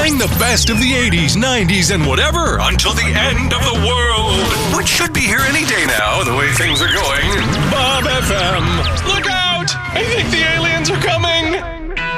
Playing the best of the 80s, 90s, and whatever until the end of the world. Which should be here any day now, the way things are going. Bob FM. Look out! I think the aliens are coming!